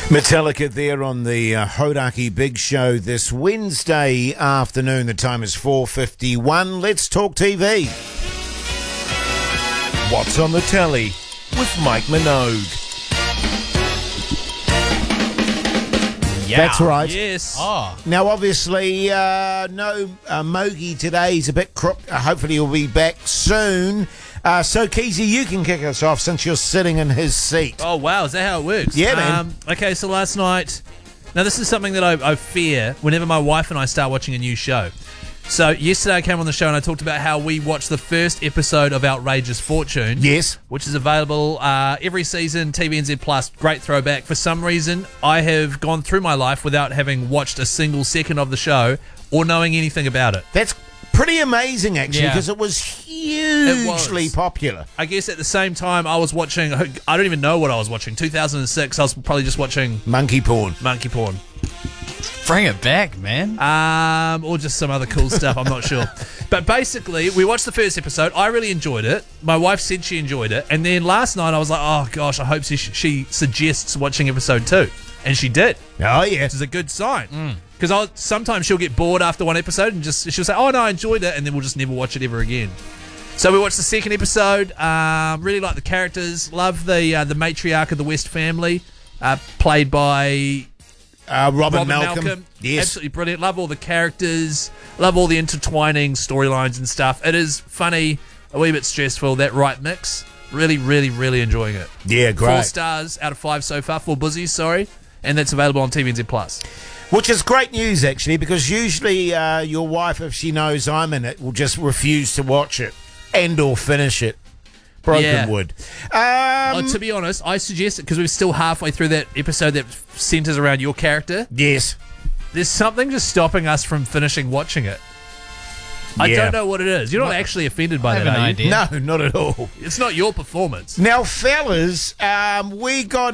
Metallica there on the Hodaki Big Show this Wednesday afternoon. The time is 4:51. Let's talk TV. What's on the telly with Mike Minogue. Yeah. That's right. Yes. Now, obviously, no Mogi today. He's a bit crook. Hopefully, he'll be back soon. So, Keezy, you can kick us off since you're sitting in his seat. Oh, wow. Is that how it works? Yeah, man. Okay, so last night... Now, this is something that I fear whenever my wife and I start watching a new show. So, yesterday I came on the show and I talked about how we watched the first episode of Outrageous Fortune. Yes. Which is available every season, TVNZ Plus. Great throwback. For some reason, I have gone through my life without having watched a single second of the show or knowing anything about it. That's pretty amazing, actually, Yeah. because it was hugely popular. I guess at the same time, I was watching... I don't even know what I was watching. 2006, I was probably just watching... Monkey porn. Monkey porn. Bring it back, man. Or just some other cool stuff, I'm not sure. But basically, we watched the first episode. I really enjoyed it. My wife said she enjoyed it. And then last night, I was like, oh, gosh, I hope she suggests watching episode 2. And she did. Oh, yeah. Which is a good sign. Because sometimes she'll get bored after one episode and she'll say, oh, no, I enjoyed it. And then we'll just never watch it ever again. So we watched the second episode. Really like the characters. Love the matriarch of the West family, played by... Robin Malcolm. Yes. Absolutely brilliant. Love all the characters. Love all the intertwining storylines and stuff. It is funny, a wee bit stressful, that right mix. Really, really, really enjoying it. Yeah, great. 4 stars out of 5 so far. 4 buzzies, sorry. And that's available on TVNZ Plus. Which is great news, actually, because usually your wife, if she knows I'm in it, will just refuse to watch it and or finish it. Broken wood. To be honest, I suggest it because we're still halfway through that episode that centres around your character. Yes. There's something just stopping us from finishing watching it. I don't know what it is. You're not actually offended by I that, have an are you? idea. No, not at all. It's not your performance. Now, fellas, we got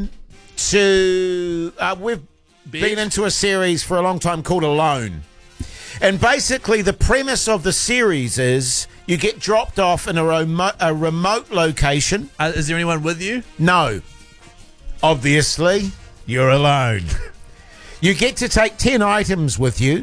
into... we've been into a series for a long time called Alone. And basically, the premise of the series is you get dropped off in a remote location. Is there anyone with you? No. Obviously, you're alone. You get to take 10 items with you.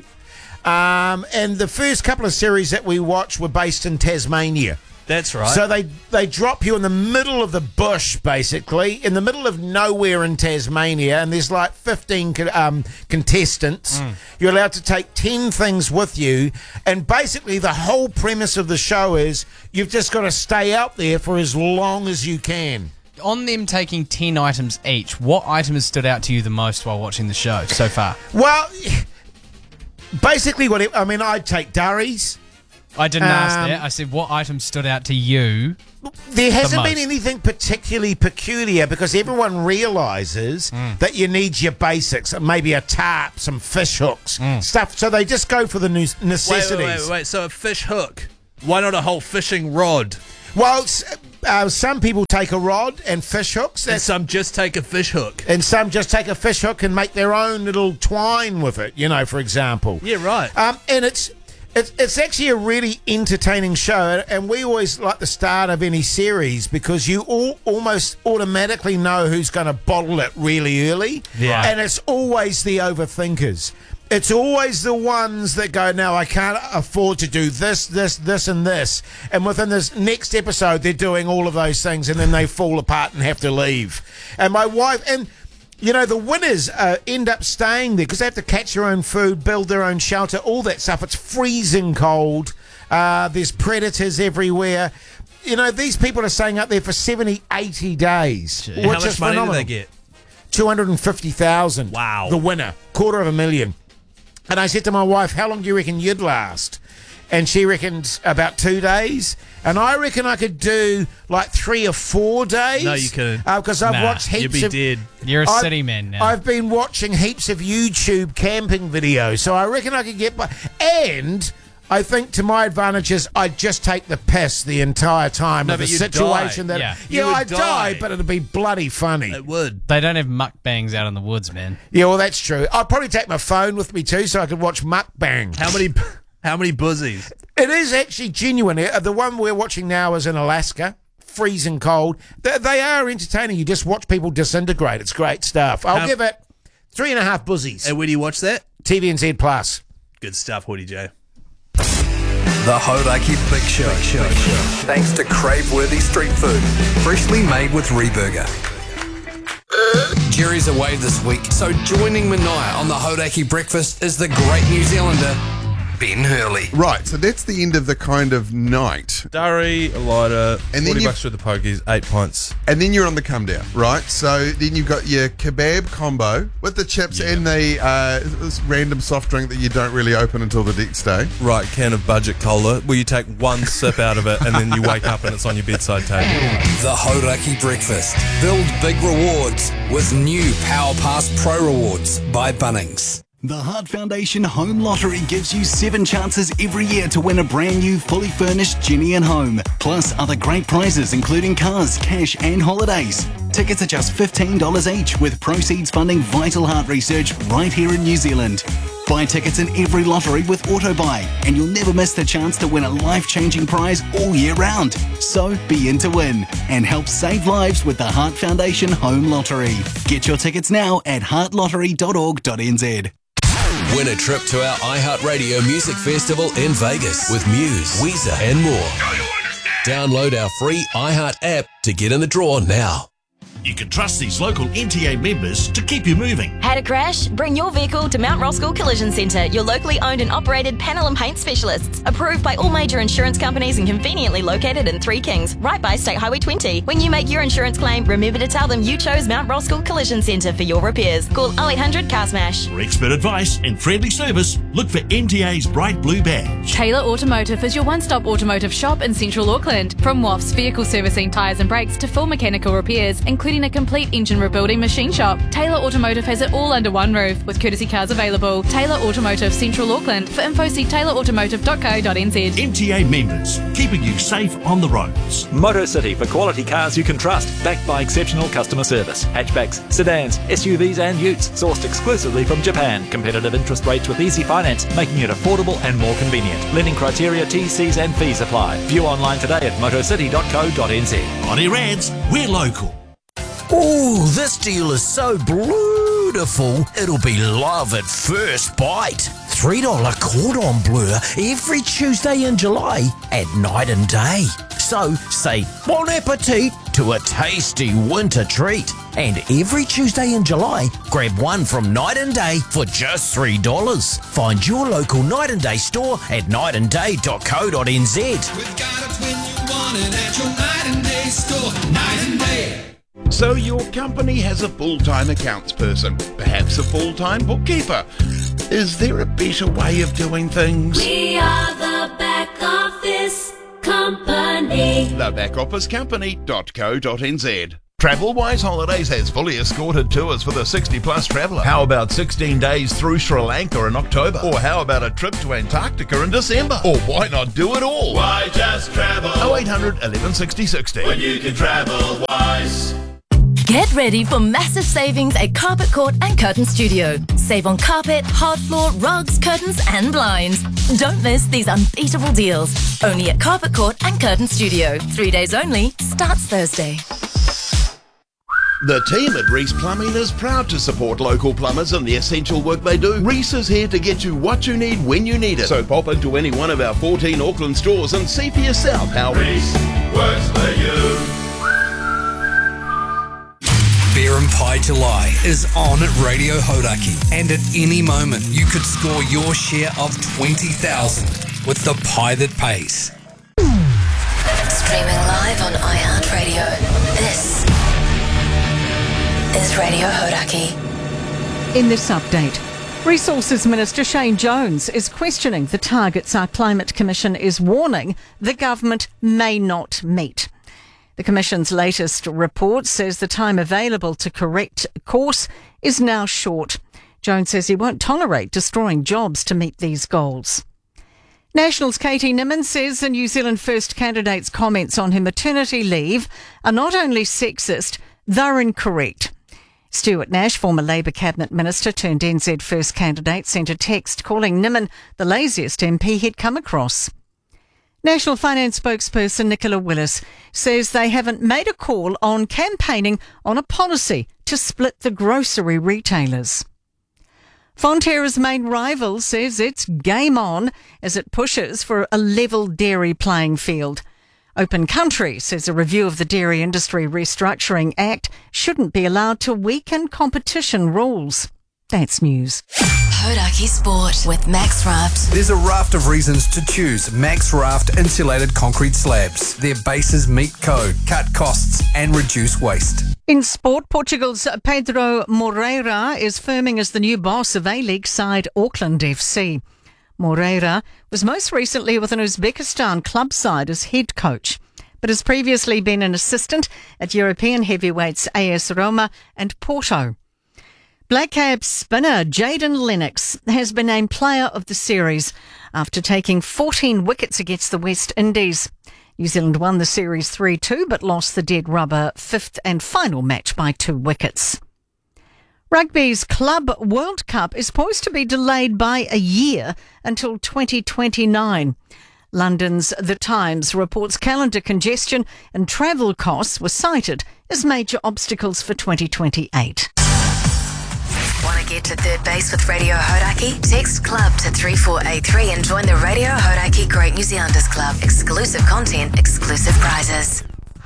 And the first couple of series that we watched were based in Tasmania. That's right. So they drop you in the middle of the bush, basically, in the middle of nowhere in Tasmania, and there's like 15 contestants. You're allowed to take 10 things with you, and basically the whole premise of the show is you've just got to stay out there for as long as you can. On them taking 10 items each, what item has stood out to you the most while watching the show so far? Well, basically, I'd take durries. I didn't ask that. I said, what item stood out to you? There hasn't been most? anything particularly peculiar because everyone realises that you need your basics, maybe a tarp, some fish hooks, stuff. So they just go for the necessities. Wait. So a fish hook. Why not a whole fishing rod? Well, some people take a rod and fish hooks. And some just take a fish hook. And some just take a fish hook and make their own little twine with it, for example. Yeah, right. And it's actually a really entertaining show, and we always like the start of any series because you almost automatically know who's going to bottle it really early. Yeah. And it's always the overthinkers. It's always the ones that go, no, I can't afford to do this, and this. And within this next episode, they're doing all of those things, and then they fall apart and have to leave. And my wife... and. The winners end up staying there because they have to catch their own food, build their own shelter, all that stuff. It's freezing cold. There's predators everywhere. These people are staying up there for 70, 80 days. How much money do they get? 250,000. Wow. The winner. $250,000. And I said to my wife, how long do you reckon you'd last? And she reckoned about 2 days. And I reckon I could do like 3 or 4 days. No, you couldn't. Because I've watched heaps You'd be dead. You're a city man now. I've been watching heaps of YouTube camping videos. So I reckon I could get by. And I think to my advantages, I'd just take the piss the entire time of the situation. Die. I'd die, but it'd be bloody funny. It would. They don't have mukbangs out in the woods, man. Yeah, well, that's true. I'd probably take my phone with me too so I could watch mukbang. How many buzzies? It is actually genuine. The one we're watching now is in Alaska. freezing cold. They are entertaining. You just watch people disintegrate. It's great stuff. I'll give it 3.5 buzzies. And where do you watch that? TVNZ Plus. Good stuff, Hoodie J. The Hodaki Big Show. Thanks to crave-worthy street food, freshly made with Reburger. Jerry's away this week, so joining Minaya on the Hodaki Breakfast is the great New Zealander, Ben Hurley. Right, so that's the end of the kind of night. Durry, a lighter, And then 40 you- bucks for the pokies, 8 pints. And then you're on the come down, right? So then you've got your kebab combo with the chips and the this random soft drink that you don't really open until the next day. Right, can of budget cola, where you take one sip out of it and then you wake up and it's on your bedside table. The Hodaki Breakfast. Build big rewards with new Power Pass Pro Rewards by Bunnings. The Heart Foundation Home Lottery gives you 7 chances every year to win a brand new fully furnished Ginny and Home, plus other great prizes including cars, cash and holidays. Tickets are just $15 each, with proceeds funding vital heart research right here in New Zealand. Buy tickets in every lottery with AutoBuy, and you'll never miss the chance to win a life-changing prize all year round. So be in to win and help save lives with the Heart Foundation Home Lottery. Get your tickets now at heartlottery.org.nz. Win a trip to our iHeartRadio Music Festival in Vegas with Muse, Weezer and more. Download our free iHeart app to get in the draw now. You can trust these local NTA members to keep you moving. Had a crash? Bring your vehicle to Mount Roskill Collision Centre, your locally owned and operated panel and paint specialists. Approved by all major insurance companies and conveniently located in Three Kings, right by State Highway 20. When you make your insurance claim, remember to tell them you chose Mount Roskill Collision Centre for your repairs. Call 0800 Car Smash. For expert advice and friendly service, look for NTA's bright blue badge. Taylor Automotive is your one-stop automotive shop in Central Auckland. From WAFs, vehicle servicing, tyres and brakes to full mechanical repairs, including a complete engine rebuilding machine shop. Taylor Automotive has it all under one roof, with courtesy cars available. Taylor Automotive, Central Auckland. For info, see taylorautomotive.co.nz. NTA members, keeping you safe on the roads. Motor City for quality cars you can trust, backed by exceptional customer service. Hatchbacks, sedans, SUVs and utes, sourced exclusively from Japan. Competitive interest rates with easy finance, making it affordable and more convenient. Lending criteria, T's and fees apply. View online today at motorcity.co.nz. On air ads, we're local. Ooh, this deal is so beautiful, it'll be love at first bite. $3 cordon bleu every Tuesday in July at night and day. So say bon appetit to a tasty winter treat. And every Tuesday in July, grab one from Night and Day for just $3. Find your local Night and Day store at nightandday.co.nz. We've got it when you want it at your Night and Day store. Night and Day. So your company has a full-time accounts person, perhaps a full-time bookkeeper. Is there a better way of doing things? We are the back office company. Thebackofficecompany.co.nz. TravelWise Holidays has fully escorted tours for the 60-plus traveller. How about 16 days through Sri Lanka in October? Or how about a trip to Antarctica in December? Or why not do it all? Why just travel? 0800 11 60 60. When you can travel wise. Get ready for massive savings at Carpet Court and Curtain Studio. Save on carpet, hard floor, rugs, curtains and blinds. Don't miss these unbeatable deals. Only at Carpet Court and Curtain Studio. 3 days only. Starts Thursday. The team at Reese Plumbing is proud to support local plumbers in the essential work they do. Reese is here to get you what you need when you need it. So pop into any one of our 14 Auckland stores and see for yourself how Reese works for you. Beer and Pie July is on at Radio Hodaki, and at any moment you could score your share of 20,000 with the pie that pays. Streaming live on iHeartRadio. This is Radio Hodaki. In this update, Resources Minister Shane Jones is questioning the targets our Climate Commission is warning the government may not meet. The Commission's latest report says the time available to correct course is now short. Jones says he won't tolerate destroying jobs to meet these goals. National's Katie Nimmin says the New Zealand First candidate's comments on her maternity leave are not only sexist, they're incorrect. Stuart Nash, former Labour Cabinet Minister turned NZ First candidate, sent a text calling Nimmin the laziest MP he'd come across. National Finance spokesperson Nicola Willis says they haven't made a call on campaigning on a policy to split the grocery retailers. Fonterra's main rival says it's game on as it pushes for a level dairy playing field. Open Country says a review of the Dairy Industry Restructuring Act shouldn't be allowed to weaken competition rules. That's news. Hodaki Sport with Max Raft. There's a raft of reasons to choose Max Raft insulated concrete slabs. Their bases meet code, cut costs and reduce waste. In sport, Portugal's Pedro Moreira is firming as the new boss of A-League side Auckland FC. Moreira was most recently with an Uzbekistan club side as head coach, but has previously been an assistant at European heavyweights AS Roma and Porto. Black Caps spinner Jaden Lennox has been named player of the series after taking 14 wickets against the West Indies. New Zealand won the series 3-2 but lost the dead rubber fifth and final match by 2 wickets. Rugby's Club World Cup is poised to be delayed by a year until 2029. London's The Times reports calendar congestion and travel costs were cited as major obstacles for 2028. Want to get to third base with Radio Hodaki? Text CLUB to 3483 and join the Radio Hodaki Great New Zealanders Club. Exclusive content, exclusive prizes.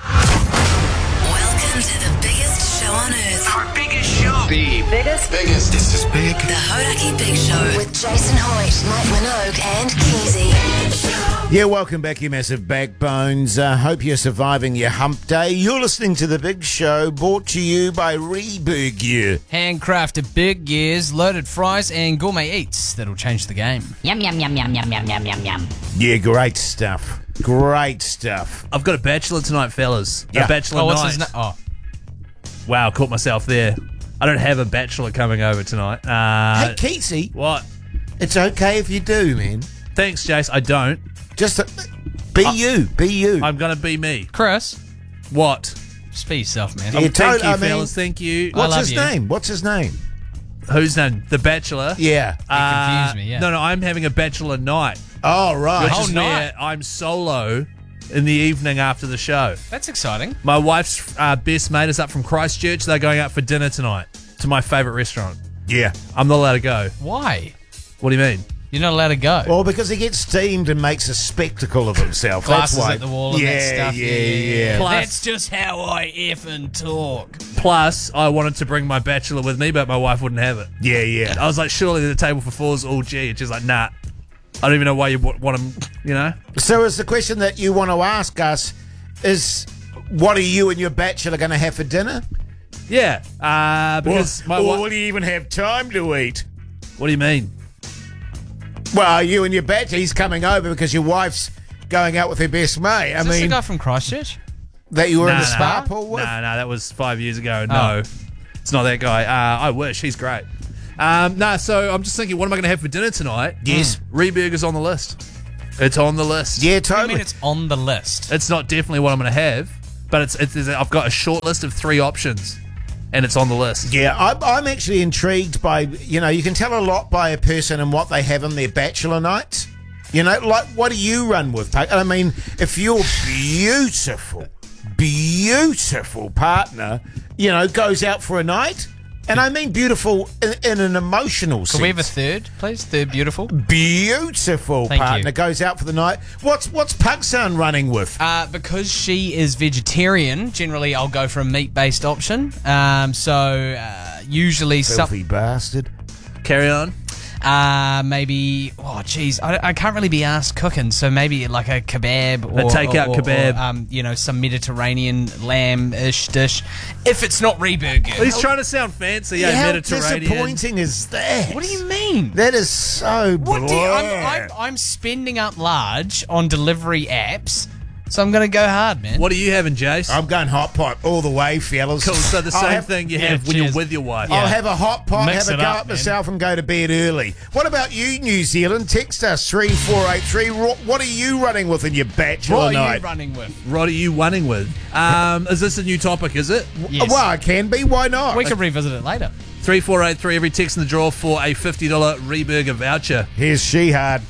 Welcome to the biggest show on earth. Our biggest show. The biggest. This is big. The Hodaki Big Show with Jason Hoyt, Mike Minogue and Kinsey. Yeah, welcome back, you massive backbones. Hope you're surviving your hump day. You're listening to The Big Show, brought to you by Reburger. Handcrafted big gears, loaded fries and gourmet eats that'll change the game. Yum, yum, yum, yum, yum, yum, yum, yum, yum. Yeah, great stuff. Great stuff. I've got a bachelor tonight, fellas. Yeah. A bachelor What's night. his name? Oh, Wow, caught myself there. I don't have a bachelor coming over tonight. Hey, Keatsy, What? it's okay if you do, man. Thanks, Jace. I don't. Just be you. Be you. I'm going to be me. Chris, What? just be yourself, man. Yeah, Thank you, I mean, fellas. Thank you. What's love his you. name? What's his name? Who's name? The Bachelor? Yeah. confused me, yeah. No, I'm having a bachelor night. Oh, right. Which Oh, is night. where I'm solo in the evening after the show. That's exciting. My wife's best mate is up from Christchurch. They're going out for dinner tonight to my favourite restaurant. Yeah. I'm not allowed to go. Why? What do you mean? You're not allowed to go. Well, because he gets steamed and makes a spectacle of himself. Glasses That's why. at the wall and that stuff. Yeah. Plus- That's just how I effing talk. Plus, I wanted to bring my bachelor with me, but my wife wouldn't have it. Yeah. I was like, surely the table for four is all G. And she's like, nah. I don't even know why you want them, you know? So is the question that you want to ask us is, what are you and your bachelor going to have for dinner? Yeah. Because my or wife... will you even have time to eat? What do you mean? Well, you and your bachelor, he's coming over because your wife's going out with her best mate. Is this the guy from Christchurch? That you were in Nah, the spa nah. pool with? No, that was 5 years ago. No, it's not that guy. I wish. He's great. So I'm just thinking, what am I going to have for dinner tonight? Yes. Reburger's on the list. It's on the list. Yeah, I totally. mean, it's on the list. It's not definitely what I'm going to have, but I've got a short list of 3 options, and it's on the list. Yeah, I'm actually intrigued by, you can tell a lot by a person and what they have on their bachelor nights. Like, what do you run with? I mean, if your beautiful partner, goes out for a night, and I mean beautiful in an emotional sense. Can we have a third, please? Third beautiful? Beautiful Thank partner you. goes out for the night. What's Pugson running with? Because she is vegetarian, generally I'll go for a meat-based option. Usually Filthy bastard. Carry on. maybe, I can't really be asked cooking, so maybe like a kebab or A takeout kebab. Or, some Mediterranean lamb-ish dish. If it's not Reburger. He's trying to sound fancy, How Mediterranean. disappointing is that? What do you mean? That is so What do blah. I'm spending up large on delivery apps, so I'm going to go hard, man. What are you having, Jace? I'm going hot pot all the way, fellas. Cool. So the I'll same have- thing you have when you're with your wife. I'll have a hot pot, Mix have a it go up, up man. myself and go to bed early. What about you, New Zealand? Text us 3483. What are you running with in your bachelor What are night? you running with? What are you running with? Is this a new topic, is it? Yes. Well, it can be. Why not? We can revisit it later. 3483, every text in the draw for a $50 Reburger voucher. Here's She Hard.